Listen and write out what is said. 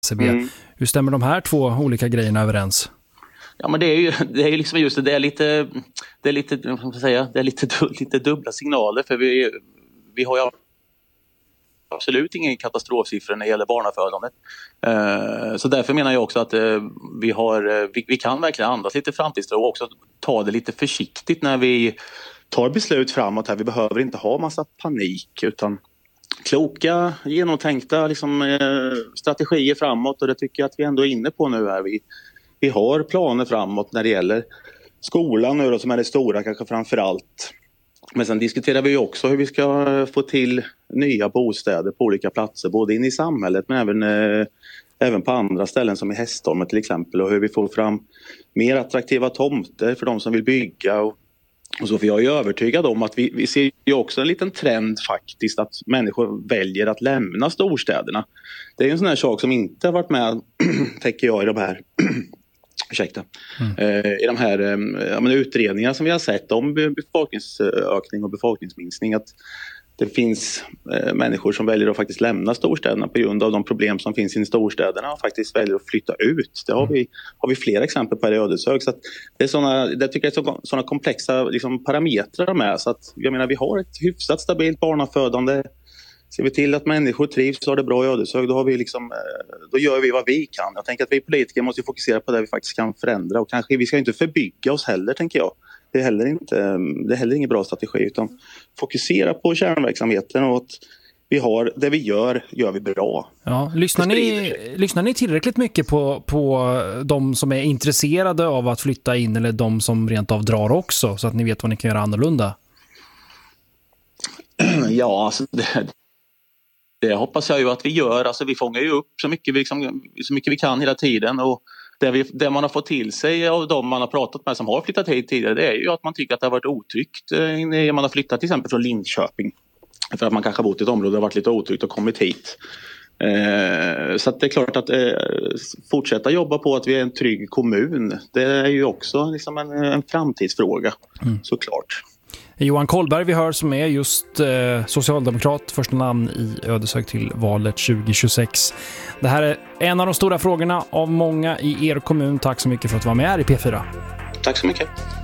SCB. Hur stämmer de här två olika grejerna överens? Ja, men det är ju liksom just det är lite dubbla signaler, för vi har ju absolut ingen katastrofsiffror när det gäller barnafödandet. Så därför menar jag också att vi kan verkligen andas lite framtidstro och också ta det lite försiktigt när vi tar beslut framåt här. Vi behöver inte ha massa panik, utan kloka, genomtänkta strategier framåt, och det tycker jag att vi ändå är inne på nu här. Vi har planer framåt när det gäller skolan nu då, som är det stora kanske framför allt. Men sen diskuterar vi ju också hur vi ska få till nya bostäder på olika platser, både in i samhället men även på andra ställen som i Hästholmen till exempel, och hur vi får fram mer attraktiva tomter för de som vill bygga och så. För jag är övertygad om att vi ser ju också en liten trend faktiskt att människor väljer att lämna storstäderna. Det är ju en sån här sak som inte har varit med, tänker jag, i de här i de här utredningarna som vi har sett om befolkningsökning och befolkningsminskning, att det finns människor som väljer att faktiskt lämna storstäderna på grund av de problem som finns i storstäderna och faktiskt väljer att flytta ut. Det har vi flera exempel på i Ödeshög. Så att det tycker jag är sådana komplexa parametrar med. Så att jag menar, vi har ett hyfsat stabilt barnafödande. Ser vi till att människor trivs och har det bra i Ödeshög, då gör vi vad vi kan. Jag tänker att vi politiker måste fokusera på det vi faktiskt kan förändra, och kanske vi ska inte förbygga oss heller, tänker jag. Det är heller ingen bra strategi, utan fokusera på kärnverksamheten, och att det vi gör vi bra. Ja, lyssnar ni tillräckligt mycket på de som är intresserade av att flytta in, eller de som rent av drar också, så att ni vet vad ni kan göra annorlunda? Ja, alltså det hoppas jag ju att vi gör. Alltså vi fångar ju upp så mycket vi kan hela tiden, och det man har fått till sig av de man har pratat med som har flyttat hit tidigare, det är ju att man tycker att det har varit otryggt när man har flyttat till exempel från Linköping. För att man kanske har bott i ett område där det har varit lite otryggt och kommit hit. Så att det är klart att fortsätta jobba på att vi är en trygg kommun, det är ju också en framtidsfråga, såklart. Johan Kollberg vi hör, som är just socialdemokrat, första namn i Ödeshög till valet 2026. Det här är en av de stora frågorna av många i er kommun. Tack så mycket för att du var med här i P4. Tack så mycket.